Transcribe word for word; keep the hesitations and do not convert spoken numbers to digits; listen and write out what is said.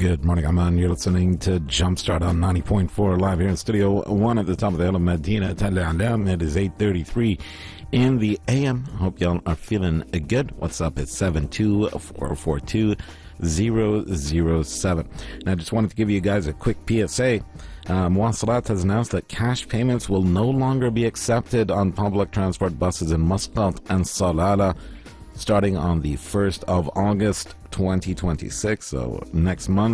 Good morning, I'm on. You're listening to Jumpstart on ninety point four live here in Studio One at the top of the hill of Medina. It is eight thirty-three in the A M. Hope y'all are feeling good. What's up? It's seven two four four two zero zero seven. Now, I just wanted to give you guys a quick P S A. Uh, Mwasalat has announced that cash payments will no longer be accepted on public transport buses in Muscat and Salalah starting on the first of August twenty twenty-six, so next month.